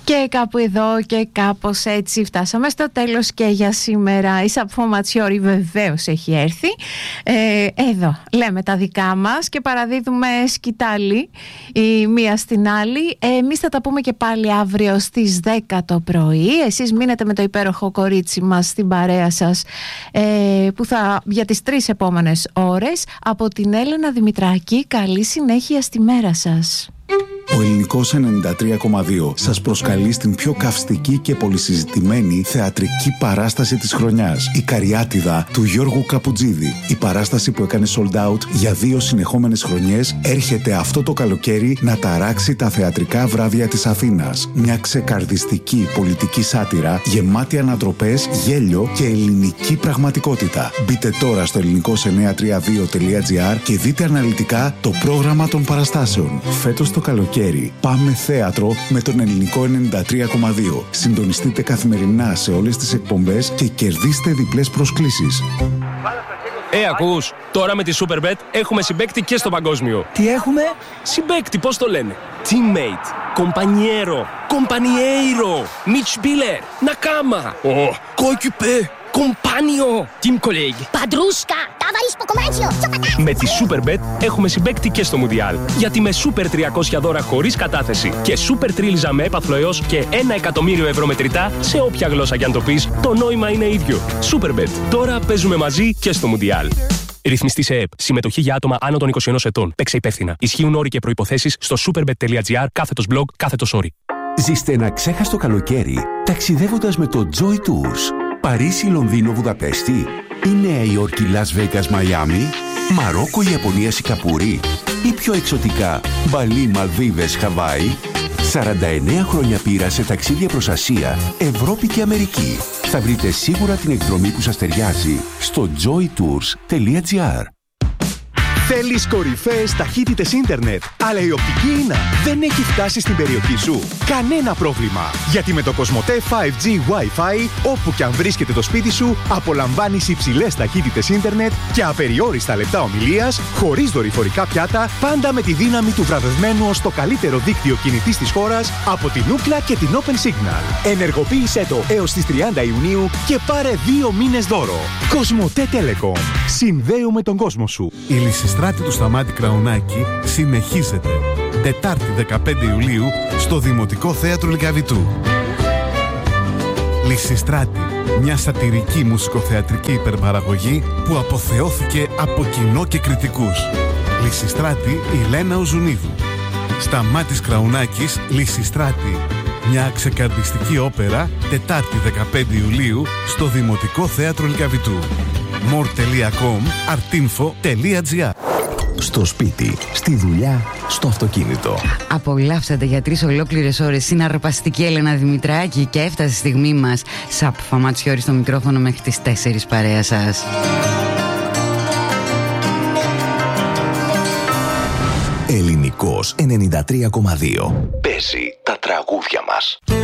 Και κάπου εδώ και κάπως έτσι φτάσαμε στο τέλος και για σήμερα. Η Σαπφό Ματσιόρι βεβαίως έχει έρθει. Εδώ λέμε τα δικά μας και παραδίδουμε σκητάλη η μία στην άλλη. Εμείς θα τα πούμε και πάλι αύριο στις 10 το πρωί. Εσείς μείνετε με το υπέροχο κορίτσι μας στην παρέα σας που θα για τις 3 επόμενες ώρες. Από την Έλενα Δημητράκη, καλή συνέχεια στη μέρα σας. Ο Ελληνικός 93,2 σας προσκαλεί στην πιο καυστική και πολυσυζητημένη θεατρική παράσταση της χρονιάς. Η Καριάτιδα του Γιώργου Καπουτζίδη. Η παράσταση που έκανε sold out για 2 συνεχόμενες χρονιές έρχεται αυτό το καλοκαίρι να ταράξει τα θεατρικά βράδια της Αθήνας. Μια ξεκαρδιστική πολιτική σάτυρα γεμάτη ανατροπές, γέλιο και ελληνική πραγματικότητα. Μπείτε τώρα στο ελληνικός932.gr και δείτε αναλυτικά το πρόγραμμα των παραστάσεων. Φέτος το καλοκαίρι πάμε θέατρο με τον Ελληνικό 93,2. Συντονιστείτε καθημερινά σε όλες τις εκπομπές και κερδίστε διπλές προσκλήσεις. Ακούς, τώρα με τη Superbet έχουμε συμπαίκτη και στο παγκόσμιο. Τι έχουμε? Συμπαίκτη, πώς το λένε? Teammate, compañero, compañeiro, Mitspieler, Nakama, coéquipier, compagno, team colleague, Padrusca, ταβαρίσκο κομμάτσιο. Με τη Superbet έχουμε συμπαίκτη και στο Μουντιάλ. Γιατί με Super 300 δώρα χωρίς κατάθεση και Super Τρίλιζα με έπαθλο έως και 1 εκατομμύριο ευρώ μετρητά σε όποια γλώσσα κι αν το πεις, το νόημα είναι ίδιο. Superbet. Τώρα παίζουμε μαζί και στο Μουντιάλ. Ρυθμιστή σε ΕΕΠ. Συμμετοχή για άτομα άνω των 21 ετών. Παίξε υπεύθυνα. Ισχύουν όροι και προϋποθέσεις στο superbet.gr/blog/. Ζήστε ένα ξέχαστο καλοκαίρι ταξιδεύοντας με το Joy Tours. Παρίσι, Λονδίνο, Βουδαπέστη ή Νέα Υόρκη, Λας Βέγκας, Μαϊάμι, Μαρόκο, Ιαπωνία, Σιγκαπούρη ή πιο εξωτικά Μπαλί, Μαλδίβες, Χαβάη. 49 χρόνια πείρα σε ταξίδια προς Ασία, Ευρώπη και Αμερική. Θα βρείτε σίγουρα την εκδρομή που σας ταιριάζει στο joytours.gr. Θέλεις κορυφαίες ταχύτητες ίντερνετ, αλλά η οπτική ίνα δεν έχει φτάσει στην περιοχή σου? Κανένα πρόβλημα, γιατί με το Κοσμοτέ 5G Wi-Fi, όπου και αν βρίσκεται το σπίτι σου, απολαμβάνεις υψηλές ταχύτητες ίντερνετ και απεριόριστα λεπτά ομιλίας, χωρίς δορυφορικά πιάτα, πάντα με τη δύναμη του βραβευμένου ως το καλύτερο δίκτυο κινητής της χώρας από την Ookla και την Open Signal. Ενεργοποίησέ το έως τις 30 Ιουνίου και πάρε 2 μήνες δώρο. Κοσμοτέ Telecom. Συνδέουμε τον κόσμο σου. Η Λυσιστράτη του Σταμάτη Κραουνάκη συνεχίζεται. Τετάρτη 15 Ιουλίου στο Δημοτικό Θέατρο Λυκαβητού. Λυσιστράτη, μια σατυρική μουσικοθεατρική υπερπαραγωγή που αποθεώθηκε από κοινό και κριτικούς. Λυσιστράτη Ηλένα Οζουνίδου. Σταμάτης Κραουνάκης, Λυσιστράτη. Μια ξεκαρδιστική όπερα, Τετάρτη 15 Ιουλίου στο Δημοτικό Θέατρο Λυκαβητού. more.com, artinfo.gr. Στο σπίτι, στη δουλειά, στο αυτοκίνητο. Απολαύσατε για 3 ολόκληρες ώρες συναρπαστική Έλενα Δημητράκη και έφτασε η στιγμή μας. Σαπφό Ματσιόρι στο μικρόφωνο μέχρι τις 4 παρέα σας. Ελληνικός 93,2. Παίζει τα τραγούδια μας.